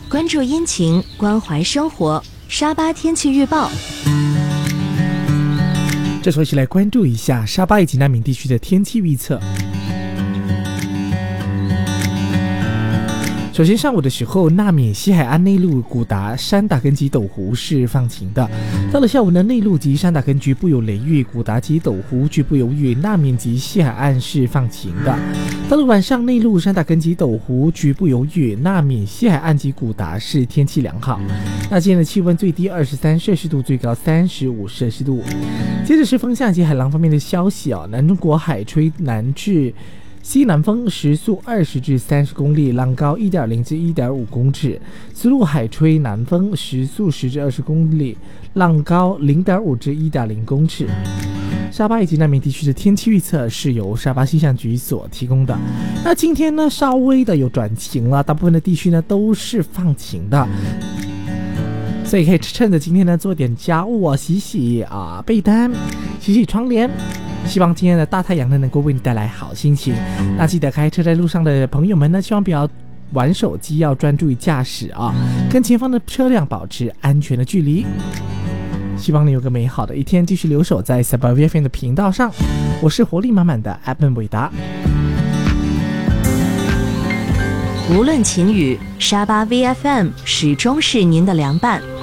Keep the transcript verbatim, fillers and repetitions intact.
关注阴晴，关怀生活。沙巴天气预报。 这时候一起来关注一下沙巴以及南闽地区的天气预测。首先上午的时候，纳缅西海岸内陆古达、山达根及斗湖是放晴的。到了下午呢，内陆及山达根局部有雷雨，古达及斗湖局部有雨，纳缅及西海岸是放晴的。到了晚上，内陆山达根及斗湖局部有雨，纳缅西海岸及古达是天气良好。那今天的气温最低二十三摄氏度，最高三十五摄氏度。接着是风向及海浪方面的消息哦，南中国海吹南至西南风，时速二十至三十公里，浪高一点零至一点五公尺；丝路海吹南风，时速十至二十公里，浪高零点五至一点零公尺。沙巴以及南缅地区的天气预测是由沙巴气象局所提供的。那今天呢，稍微的有转晴了，大部分的地区呢都是放晴的。所以可以趁着今天呢做点家务啊，洗洗啊被单，洗洗窗帘。希望今天的大太阳呢能够为你带来好心情。那记得开车在路上的朋友们呢，希望不要玩手机，要专注于驾驶啊，跟前方的车辆保持安全的距离。希望你有个美好的一天，继续留守在 Sabah V F M 的频道上。我是活力满满的阿本伟达。 无论晴雨，沙巴 V F M 始终是您的良伴。